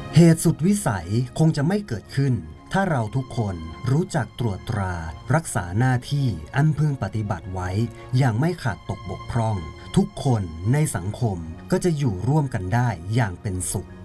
เหตุสุดวิสัยคงจะไม่เกิดขึ้นถ้าเราทุกคนรู้จักตรวจตรารักษาหน้าที่อันพึงปฏิบัติไว้อย่างไม่ขาดตกบกพร่องทุกคนในสังคมก็จะอยู่ร่วมกันได้อย่างเป็นสุข